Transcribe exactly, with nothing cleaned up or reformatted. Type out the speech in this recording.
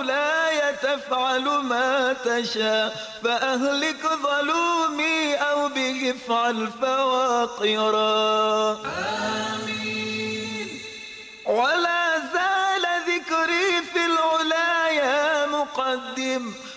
مولاي تفعل ما تشاء، فأهلك ظلومي أو به افعل فواقرا. آمين. ولا زال ذكري في العلا يا مقدم،